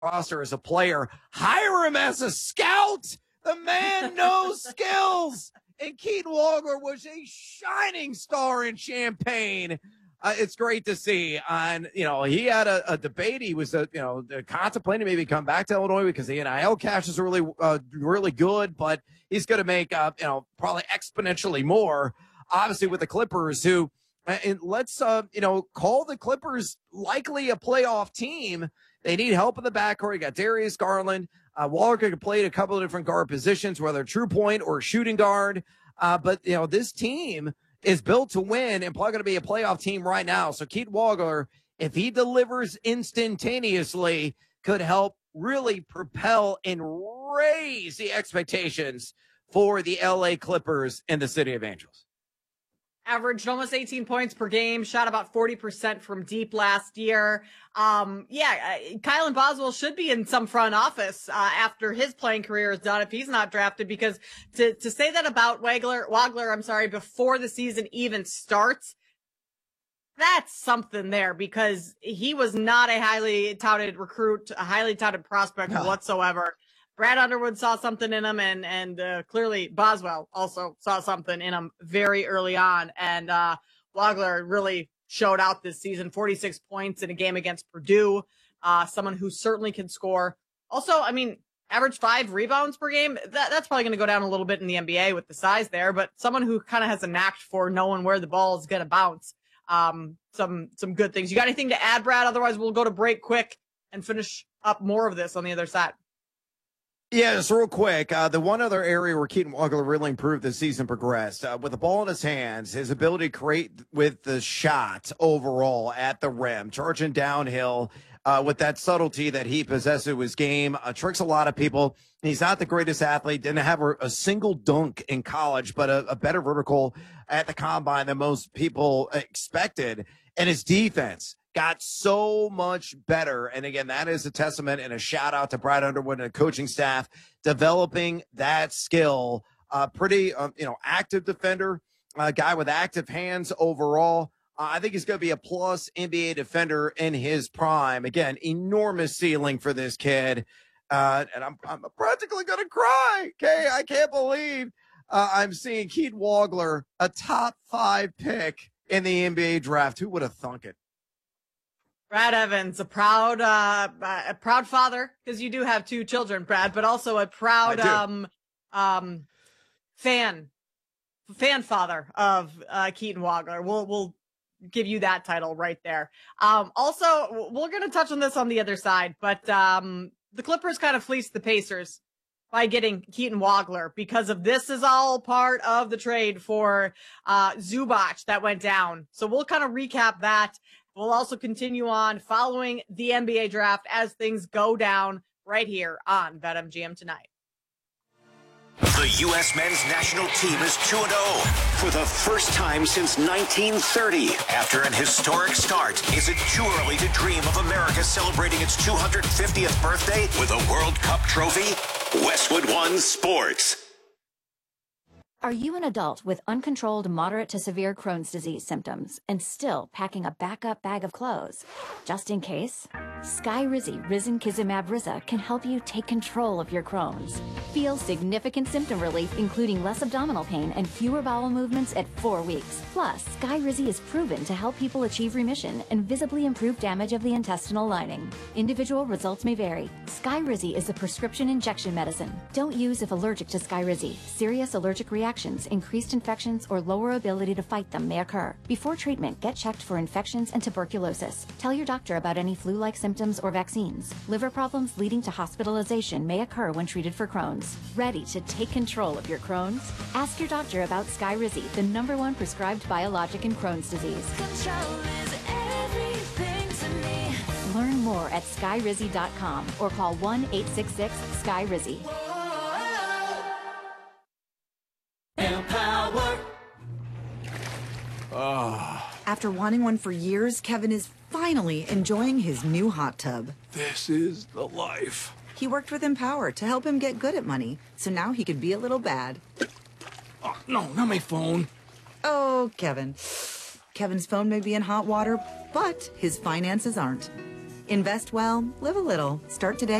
roster as a player. Hire him as a scout. The man knows skills. And Keaton Walker was a shining star in Champaign. It's great to see. And, he had a debate. He was, contemplating maybe come back to Illinois because the NIL cash is really, really good, but he's going to make, probably exponentially more, obviously, with the Clippers, who, and let's, call the Clippers likely a playoff team. They need help in the backcourt. You got Darius Garland. Walker could play a couple of different guard positions, whether true point or shooting guard. But this team is built to win and probably going to be a playoff team right now. So Keaton Walker, if he delivers instantaneously, could help really propel and raise the expectations for the LA Clippers and the City of Angels. Averaged almost 18 points per game, shot about 40% from deep last year. Kylan Boswell should be in some front office after his playing career is done if he's not drafted, because to say that about Wagler, before the season even starts, that's something there, because he was not a highly touted recruit, a highly touted prospect whatsoever. Brad Underwood saw something in him, and clearly Boswell also saw something in him very early on. And Wagler really showed out this season, 46 points in a game against Purdue. Someone who certainly can score. Also, average 5 rebounds per game. That's probably going to go down a little bit in the NBA with the size there, but someone who kind of has a knack for knowing where the ball is going to bounce. Some good things. You got anything to add, Brad? Otherwise, we'll go to break quick and finish up more of this on the other side. Yeah, just real quick. The one other area where Keaton Walker really improved as the season progressed, with the ball in his hands, his ability to create with the shot overall at the rim, charging downhill with that subtlety that he possesses with his game, tricks a lot of people. He's not the greatest athlete, didn't have a single dunk in college, but a better vertical at the combine than most people expected. And his defense got so much better. And again, that is a testament and a shout out to Brad Underwood and the coaching staff developing that skill. Pretty, active defender, a guy with active hands overall. I think he's going to be a plus NBA defender in his prime. Again, enormous ceiling for this kid. And I'm practically going to cry. Okay. I can't believe I'm seeing Keaton Walker, a top 5 pick in the NBA draft. Who would have thunk it? Brad Evans, a proud father, because you do have 2 children, Brad, but also a proud fan father of Keaton Walker. We'll give you that title right there. Also, we're going to touch on this on the other side, but the Clippers kind of fleeced the Pacers by getting Keaton Walker, because of this is all part of the trade for Zubac that went down. So we'll kind of recap that. We'll also continue on following the NBA draft as things go down right here on BetMGM tonight. The U.S. men's national team is 2-0 for the first time since 1930. After an historic start, is it too early to dream of America celebrating its 250th birthday with a World Cup trophy? Westwood One Sports. Are you an adult with uncontrolled moderate to severe Crohn's disease symptoms and still packing a backup bag of clothes? Just in case, Skyrizi Risankizumab Riza can help you take control of your Crohn's. Feel significant symptom relief, including less abdominal pain and fewer bowel movements at 4 weeks. Plus, Skyrizi is proven to help people achieve remission and visibly improve damage of the intestinal lining. Individual results may vary. Skyrizi is a prescription injection medicine. Don't use if allergic to Skyrizi. Serious allergic reactions, increased infections, or lower ability to fight them may occur. Before treatment, get checked for infections and tuberculosis. Tell your doctor about any flu-like symptoms or vaccines. Liver problems leading to hospitalization may occur when treated for Crohn's. Ready to take control of your Crohn's? Ask your doctor about Skyrizi, the #1 prescribed biologic in Crohn's disease. Control is everything to me. Learn more at skyrizi.com or call 1-866-SKY-RIZZI. Empower. After wanting one for years, Kevin is finally enjoying his new hot tub. This is the life. He worked with Empower to help him get good at money, so now he can be a little bad. Oh, no, not my phone. Oh, Kevin. Kevin's phone may be in hot water, but his finances aren't. Invest well, live a little. Start today.